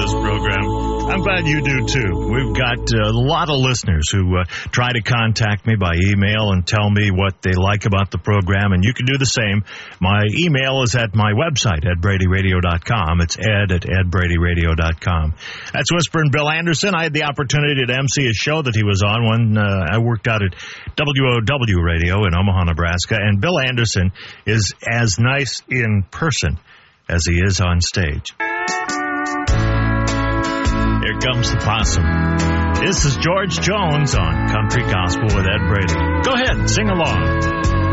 this program. I'm glad you do, too. We've got a lot of listeners who try to contact me by email and tell me what they like about the program, and you can do the same. My email is at my website, edbradyradio.com. It's ed@edbradyradio.com. That's Whispering Bill Anderson. I had the opportunity to MC a show that he was on when I worked out at WOW Radio in Omaha, Nebraska, and Bill Anderson is as nice in person as he is on stage. Here comes the possum. This is George Jones on Country Gospel with Ed Brady. Go ahead, sing along.